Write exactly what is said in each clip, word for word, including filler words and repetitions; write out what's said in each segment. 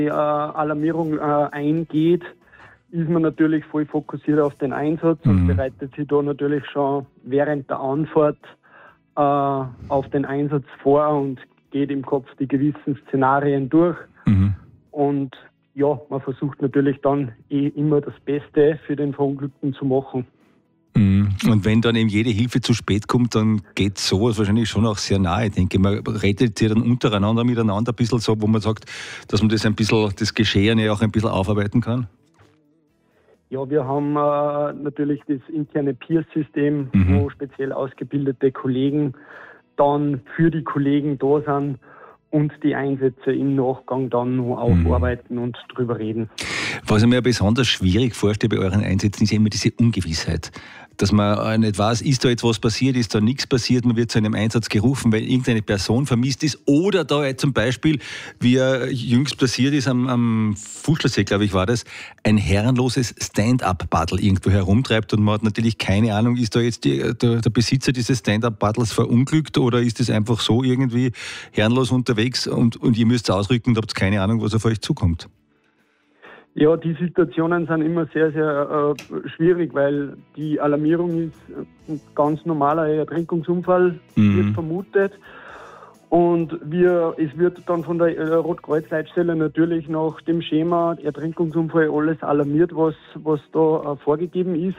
die äh, Alarmierung äh, eingeht, ist man natürlich voll fokussiert auf den Einsatz mhm. und bereitet sich da natürlich schon während der Anfahrt äh, auf den Einsatz vor und geht im Kopf die gewissen Szenarien durch. Mhm. Und ja, man versucht natürlich dann eh immer das Beste für den Verunglückten zu machen. Und wenn dann eben jede Hilfe zu spät kommt, dann geht sowas wahrscheinlich schon auch sehr nahe. Ich denke, man redet sich dann untereinander miteinander ein bisschen so, wo man sagt, dass man das ein bisschen, das Geschehene auch ein bisschen aufarbeiten kann? Ja, wir haben äh, natürlich das interne Peer-System, mhm. wo speziell ausgebildete Kollegen dann für die Kollegen da sind und die Einsätze im Nachgang dann noch aufarbeiten mhm. und drüber reden. Was ich mir besonders schwierig vorstelle bei euren Einsätzen, ist ja immer diese Ungewissheit. Dass man nicht weiß, ist da jetzt was passiert, ist da nichts passiert, man wird zu einem Einsatz gerufen, weil irgendeine Person vermisst ist oder da jetzt zum Beispiel, wie jüngst passiert ist am, am Fuschlersee, glaube ich, war das, ein herrenloses Stand-up-Paddle irgendwo herumtreibt und man hat natürlich keine Ahnung, ist da jetzt die, der, der Besitzer dieses Stand-up-Paddles verunglückt oder ist das einfach so irgendwie herrenlos unterwegs und, und ihr müsst ausrücken und habt keine Ahnung, was auf euch zukommt? Ja, die Situationen sind immer sehr, sehr äh, schwierig, weil die Alarmierung ist ein ganz normaler Ertrinkungsunfall, mhm. wird vermutet. Und wir, es wird dann von der äh, Rotkreuz-Leitstelle natürlich nach dem Schema Ertrinkungsunfall alles alarmiert, was, was da äh, vorgegeben ist.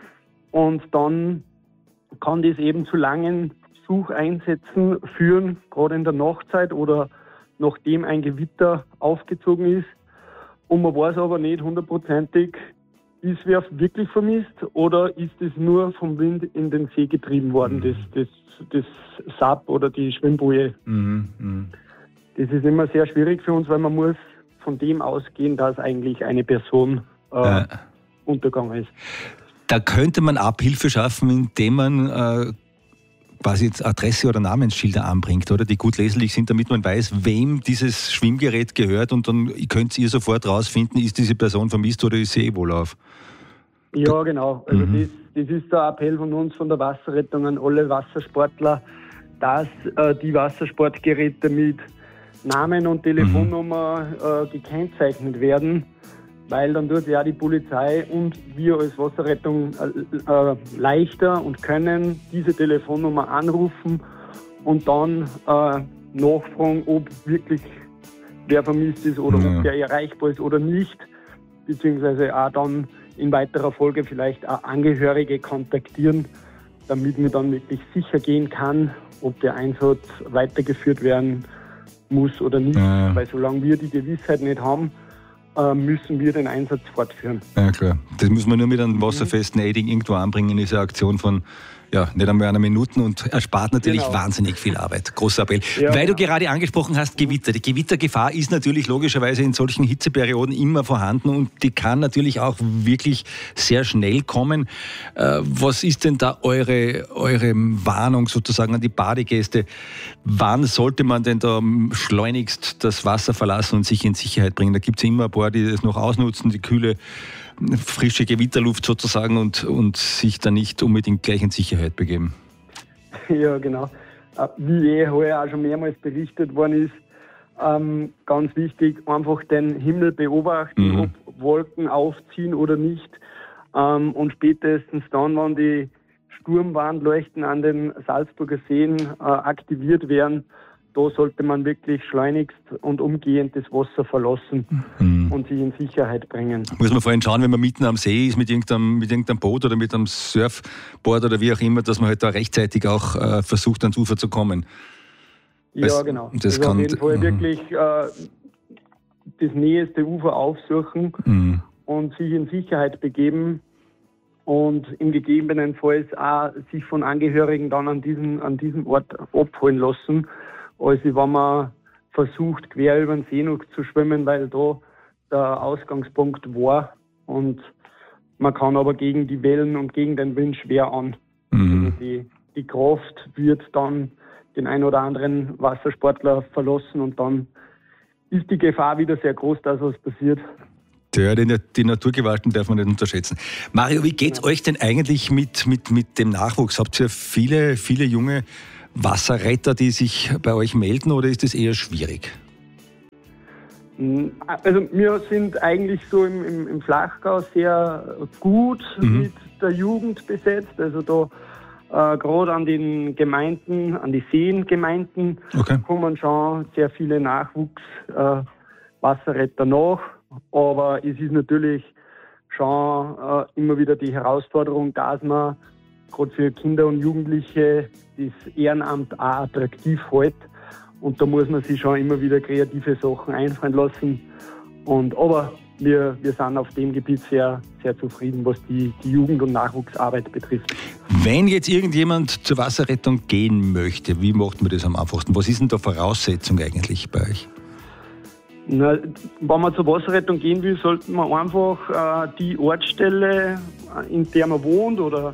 Und dann kann das eben zu langen Sucheinsätzen führen, gerade in der Nachtzeit oder nachdem ein Gewitter aufgezogen ist. Und man weiß aber nicht hundertprozentig, ist wer wirklich vermisst oder ist es nur vom Wind in den See getrieben worden, mhm. das, das, das S A P oder die Schwimmboje. Mhm. Mhm. Das ist immer sehr schwierig für uns, weil man muss von dem ausgehen, dass eigentlich eine Person äh, ja. untergegangen ist. Da könnte man Abhilfe schaffen, indem man äh, quasi jetzt Adresse oder Namensschilder anbringt, oder? Die gut leserlich sind, damit man weiß, wem dieses Schwimmgerät gehört und dann könnt ihr sofort rausfinden, ist diese Person vermisst oder ist sie eh wohlauf. Ja, genau. Also mhm. das, das ist der Appell von uns, von der Wasserrettung an alle Wassersportler, dass äh, die Wassersportgeräte mit Namen und Telefonnummer mhm. äh, gekennzeichnet werden, weil dann tut ja die Polizei und wir als Wasserrettung äh, äh, leichter und können diese Telefonnummer anrufen und dann äh, nachfragen, ob wirklich wer vermisst ist oder ja. ob der erreichbar ist oder nicht, beziehungsweise auch dann in weiterer Folge vielleicht auch Angehörige kontaktieren, damit man dann wirklich sicher gehen kann, ob der Einsatz weitergeführt werden muss oder nicht, ja. weil solange wir die Gewissheit nicht haben, müssen wir den Einsatz fortführen. Ja, klar. Das muss man nur mit einem wasserfesten Edding irgendwo anbringen, ist eine Aktion von ja, nicht einmal einer Minute und erspart natürlich genau. wahnsinnig viel Arbeit. Großer Appell. Ja, Weil du gerade angesprochen hast, Gewitter. Die Gewittergefahr ist natürlich logischerweise in solchen Hitzeperioden immer vorhanden und die kann natürlich auch wirklich sehr schnell kommen. Äh, was ist denn da eure, eure Warnung sozusagen an die Badegäste? Wann sollte man denn da schleunigst das Wasser verlassen und sich in Sicherheit bringen? Da gibt es immer ein paar, die das noch ausnutzen, die kühle frische Gewitterluft sozusagen und, und sich dann nicht unbedingt gleich in Sicherheit begeben. Ja, genau. Wie eh heuer auch schon mehrmals berichtet worden ist, ähm, ganz wichtig, einfach den Himmel beobachten, mhm. ob Wolken aufziehen oder nicht. Ähm, und spätestens dann, wenn die Sturmwarnleuchten an den Salzburger Seen äh, aktiviert werden, da sollte man wirklich schleunigst und umgehend das Wasser verlassen mhm. und sich in Sicherheit bringen. Muss man vorhin schauen, wenn man mitten am See ist mit irgendeinem, mit irgendeinem Boot oder mit einem Surfboard oder wie auch immer, dass man halt da rechtzeitig auch äh, versucht, ans Ufer zu kommen. Ja, Weil's, genau. Das also kann, auf jeden Fall mhm. wirklich äh, das nächste Ufer aufsuchen mhm. und sich in Sicherheit begeben und im gegebenen Fall auch sich von Angehörigen dann an diesem, an diesem Ort abholen lassen. Also wenn man versucht, quer über den See noch zu schwimmen, weil da der Ausgangspunkt war und man kann aber gegen die Wellen und gegen den Wind schwer an. Mhm. Also die, die Kraft wird dann den ein oder anderen Wassersportler verlassen und dann ist die Gefahr wieder sehr groß, dass was passiert. Ja, die, die Naturgewalten darf man nicht unterschätzen. Mario, wie geht's ja. euch denn eigentlich mit, mit, mit dem Nachwuchs? Habt ihr viele, viele junge Wasserretter, die sich bei euch melden, oder ist das eher schwierig? Also wir sind eigentlich so im, im, im Flachgau sehr gut mhm. mit der Jugend besetzt. Also da äh, gerade an den Gemeinden, an die Seengemeinden okay. kommen schon sehr viele Nachwuchswasserretter äh, nach. Aber es ist natürlich schon äh, immer wieder die Herausforderung, dass man gerade für Kinder und Jugendliche das Ehrenamt auch attraktiv hält. Und da muss man sich schon immer wieder kreative Sachen einfallen lassen. Und, aber wir, wir sind auf dem Gebiet sehr, sehr zufrieden, was die, die Jugend- und Nachwuchsarbeit betrifft. Wenn jetzt irgendjemand zur Wasserrettung gehen möchte, wie macht man das am einfachsten? Was ist denn da Voraussetzung eigentlich bei euch? Na, wenn man zur Wasserrettung gehen will, sollte man einfach äh, die Ortsstelle, in der man wohnt oder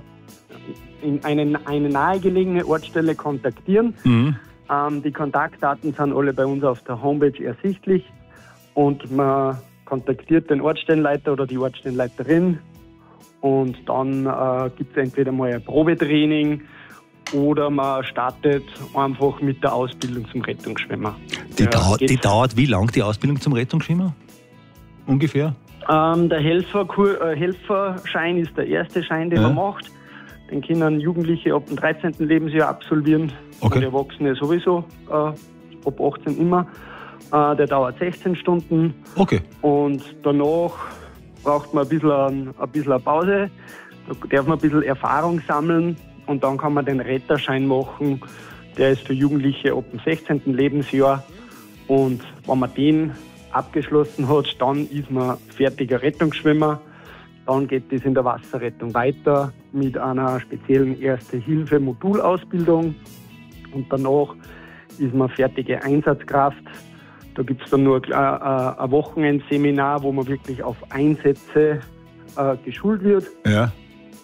in eine, eine nahegelegene Ortsstelle kontaktieren. Mhm. Ähm, die Kontaktdaten sind alle bei uns auf der Homepage ersichtlich und man kontaktiert den Ortsstellenleiter oder die Ortsstellenleiterin und dann äh, gibt es entweder mal ein Probetraining oder man startet einfach mit der Ausbildung zum Rettungsschwimmer. Die, ja, dauert, die dauert wie lang, die Ausbildung zum Rettungsschwimmer? Ungefähr? Ähm, der Helfer, äh, Helferschein ist der erste Schein, den ja. man macht. Den können Jugendliche ab dem dreizehnten Lebensjahr absolvieren okay. und Erwachsene sowieso äh, ab achtzehn immer. Äh, der dauert sechzehn Stunden okay. und danach braucht man ein bisschen, ein bisschen eine Pause. Da darf man ein bisschen Erfahrung sammeln und dann kann man den Retterschein machen. Der ist für Jugendliche ab dem sechzehnten Lebensjahr und wenn man den abgeschlossen hat, dann ist man fertiger Rettungsschwimmer. Dann geht es in der Wasserrettung weiter mit einer speziellen Erste-Hilfe-Modulausbildung und danach ist man fertige Einsatzkraft. Da gibt es dann nur ein, ein Wochenendseminar, wo man wirklich auf Einsätze äh, geschult wird. Ja.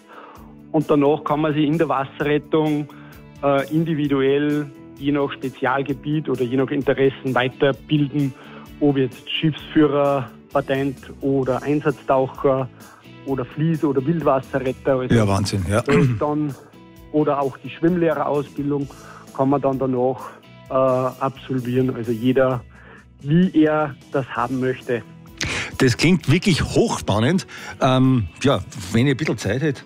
Und danach kann man sich in der Wasserrettung äh, individuell, je nach Spezialgebiet oder je nach Interessen weiterbilden, ob jetzt Schiffsführer, Patent oder Einsatztaucher oder Fließ- oder Wildwasserretter. Also ja, Wahnsinn. Ja. Dann, oder auch die Schwimmlehrerausbildung kann man dann danach äh, absolvieren. Also jeder, wie er das haben möchte. Das klingt wirklich hochspannend. Ähm, ja, wenn ihr ein bisschen Zeit hättet.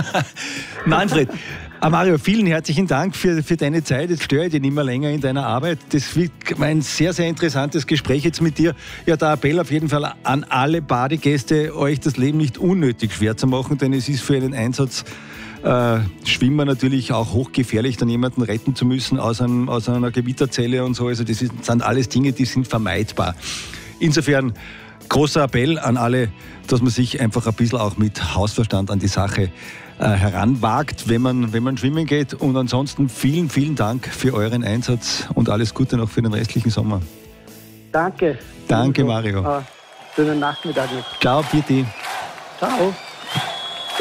Manfred, äh, Mario, vielen herzlichen Dank für, für deine Zeit. Jetzt störe ich dich nicht mehr länger in deiner Arbeit. Das war ein sehr, sehr interessantes Gespräch jetzt mit dir. Ja, der Appell auf jeden Fall an alle Badegäste, euch das Leben nicht unnötig schwer zu machen, denn es ist für einen Einsatz äh, Schwimmer natürlich auch hochgefährlich, dann jemanden retten zu müssen aus, einem, aus einer Gewitterzelle und so. Also das ist, sind alles Dinge, die sind vermeidbar. Insofern großer Appell an alle, dass man sich einfach ein bisschen auch mit Hausverstand an die Sache äh, heranwagt, wenn man, wenn man schwimmen geht. Und ansonsten vielen, vielen Dank für euren Einsatz und alles Gute noch für den restlichen Sommer. Danke. Danke, Mario. Äh, schönen Nachmittag noch. Ciao, bitte. Ciao.